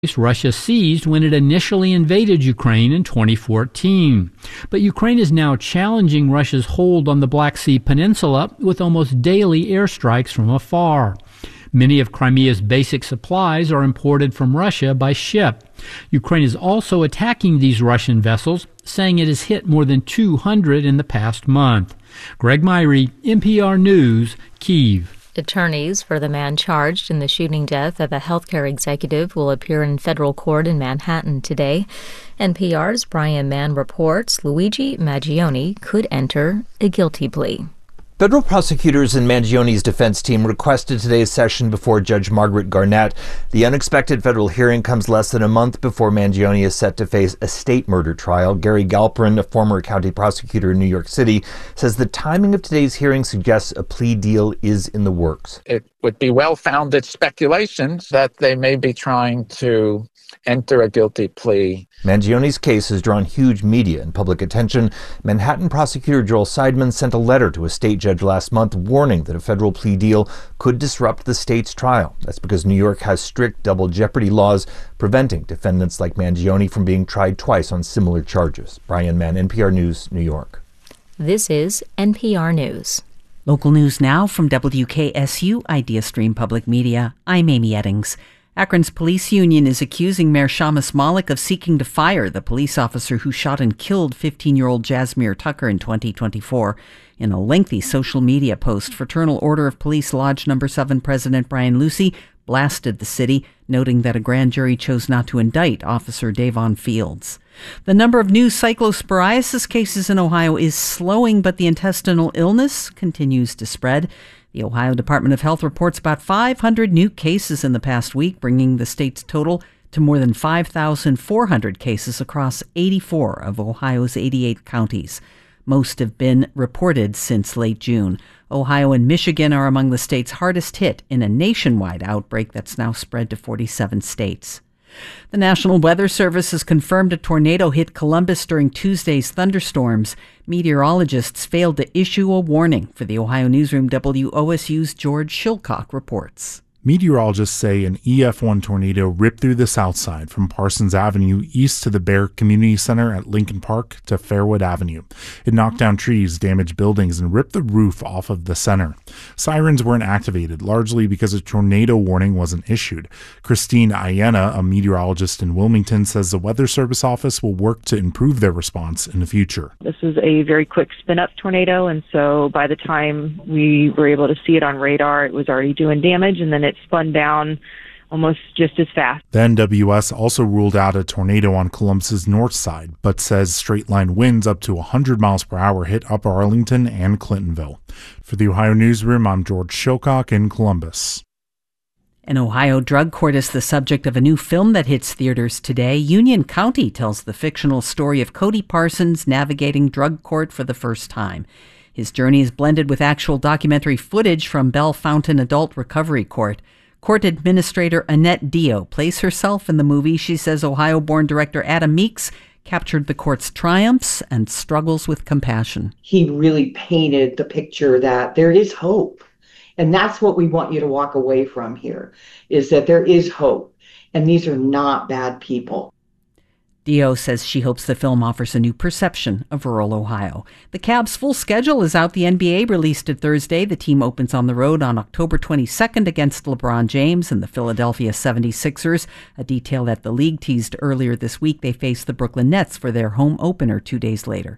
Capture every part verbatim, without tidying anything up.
Russia seized when it initially invaded Ukraine in twenty fourteen. But Ukraine is now challenging Russia's hold on the Black Sea Peninsula with almost daily airstrikes from afar. Many of Crimea's basic supplies are imported from Russia by ship. Ukraine is also attacking these Russian vessels, saying it has hit more than two hundred in the past month. Greg Myrie, N P R News, Kyiv. Attorneys for the man charged in the shooting death of a healthcare executive will appear in federal court in Manhattan today. N P R's Brian Mann reports Luigi Mangione could enter a guilty plea. Federal prosecutors and Mangione's defense team requested today's session before Judge Margaret Garnett. The unexpected federal hearing comes less than a month before Mangione is set to face a state murder trial. Gary Galperin, a former county prosecutor in New York City, says the timing of today's hearing suggests a plea deal is in the works. It would be well-founded speculations that they may be trying to enter a guilty plea. Mangione's case has drawn huge media and public attention. Manhattan prosecutor Joel Seidman sent a letter to a state judge last month warning that a federal plea deal could disrupt the state's trial. That's because New York has strict double jeopardy laws preventing defendants like Mangione from being tried twice on similar charges. Brian Mann, N P R News, New York. This is N P R News. Local news now from W K S U IdeaStream Public Media. I'm Amy Eddings. Akron's police union is accusing Mayor Shamus Malik of seeking to fire the police officer who shot and killed fifteen-year-old Jasmine Tucker in twenty twenty-four. In a lengthy social media post, Fraternal Order of Police Lodge Number seven President Brian Lucy blasted the city, noting that a grand jury chose not to indict Officer Davon Fields. The number of new cyclosporiasis cases in Ohio is slowing, but the intestinal illness continues to spread. The Ohio Department of Health reports about five hundred new cases in the past week, bringing the state's total to more than five thousand four hundred cases across eighty-four of Ohio's eighty-eight counties. Most have been reported since late June. Ohio and Michigan are among the states hardest hit in a nationwide outbreak that's now spread to forty-seven states. The National Weather Service has confirmed a tornado hit Columbus during Tuesday's thunderstorms. Meteorologists failed to issue a warning. For the Ohio Newsroom, W O S U's George Shilcock reports. Meteorologists say an E F one tornado ripped through the south side from Parsons Avenue east to the Bear Community Center at Lincoln Park to Fairwood Avenue. It knocked down trees, damaged buildings, and ripped the roof off of the center. Sirens weren't activated, largely because a tornado warning wasn't issued. Christine Ayena, a meteorologist in Wilmington, says the Weather Service office will work to improve their response in the future. This is a very quick spin-up tornado, and so by the time we were able to see it on radar, it was already doing damage, and then it It spun down almost just as fast. Then W S also ruled out a tornado on Columbus's north side, but says straight-line winds up to one hundred miles per hour hit Upper Arlington and Clintonville. For the Ohio Newsroom, I'm George Shilcock in Columbus. An Ohio drug court is the subject of a new film that hits theaters today. Union County tells the fictional story of Cody Parsons navigating drug court for the first time. His journey is blended with actual documentary footage from Bell Fountain Adult Recovery Court. Court Administrator Annette Dio plays herself in the movie. She says Ohio-born director Adam Meeks captured the court's triumphs and struggles with compassion. He really painted the picture that there is hope. And that's what we want you to walk away from here, is that there is hope. And these are not bad people. Dio says she hopes the film offers a new perception of rural Ohio. The Cavs' full schedule is out. The N B A released it Thursday. The team opens on the road on October twenty-second against LeBron James and the Philadelphia seventy-sixers, a detail that the league teased earlier this week. They face the Brooklyn Nets for their home opener two days later.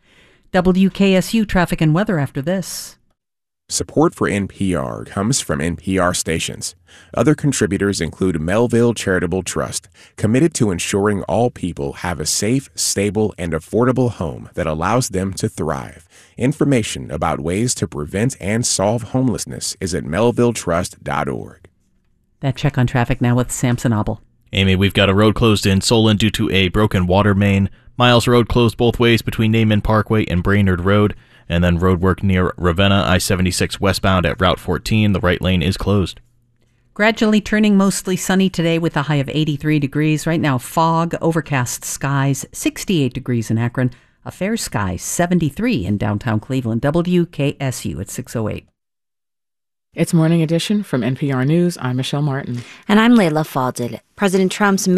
W K S U traffic and weather after this. Support for N P R comes from N P R stations. Other contributors include Melville Charitable Trust, committed to ensuring all people have a safe, stable, and affordable home that allows them to thrive. Information about ways to prevent and solve homelessness is at melville trust dot org. That check on traffic now with Samson Abel. Amy, we've got a road closed in Solon due to a broken water main. Miles Road closed both ways between Naaman Parkway and Brainerd Road. And then road work near Ravenna, I seventy-six westbound at Route fourteen. The right lane is closed. Gradually turning mostly sunny today with a high of eighty-three degrees. Right now, fog, overcast skies, sixty-eight degrees in Akron. A fair sky, seventy-three in downtown Cleveland. W K S U at six oh eight. It's Morning Edition from N P R News. I'm Michelle Martin. And I'm Layla Fadil. President Trump's